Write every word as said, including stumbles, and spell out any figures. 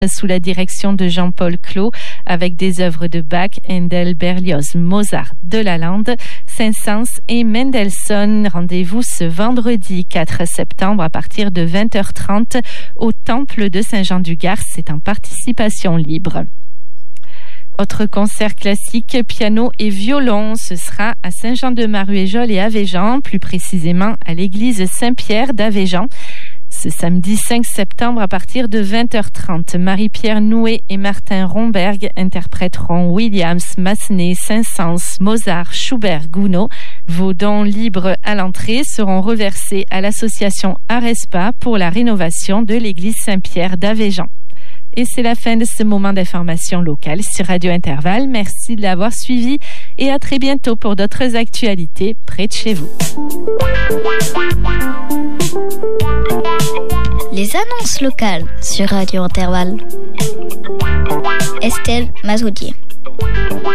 sous la direction de Jean-Paul Clos, avec des œuvres de Bach, Handel, Berlioz, Mozart, Delalande, Saint-Saëns et Mendelssohn. Rendez-vous ce vendredi quatre septembre à partir de vingt heures trente au Temple de Saint-Jean-du-Gard. C'est en participation libre. Autre concert classique, piano et violon, ce sera à Saint-Jean-de-Maruéjol et Avéjan, plus précisément à l'église Saint-Pierre d'Avéjan. Ce samedi cinq septembre à partir de vingt heures trente, Marie-Pierre Nouet et Martin Romberg interpréteront Williams, Massenet, Saint-Saëns, Mozart, Schubert, Gounod. Vos dons libres à l'entrée seront reversés à l'association Arespa pour la rénovation de l'église Saint-Pierre d'Avéjan. Et c'est la fin de ce moment d'information locale sur Radio Intervalle. Merci de l'avoir suivi et à très bientôt pour d'autres actualités près de chez vous. Les annonces locales sur Radio Intervalle. Estelle Mazoudier.